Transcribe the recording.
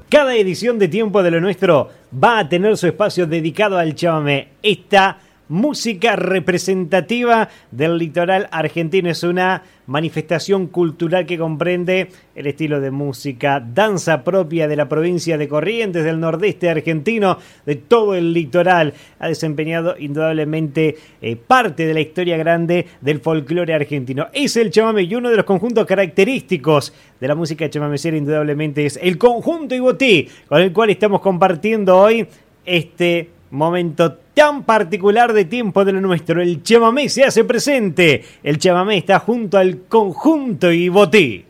Cada edición de Tiempo de lo Nuestro va a tener su espacio dedicado al chamamé. Esta música representativa del litoral argentino es una manifestación cultural que comprende el estilo de música, danza propia de la provincia de Corrientes, del nordeste argentino, de todo el litoral. Ha desempeñado indudablemente parte de la historia grande del folclore argentino. Es el chamamé, y uno de los conjuntos característicos de la música chamamecera indudablemente es el conjunto Ibotí, con el cual estamos compartiendo hoy este momento tan particular de Tiempo de lo Nuestro. El chamamé se hace presente. El chamamé está junto al conjunto Ibotí.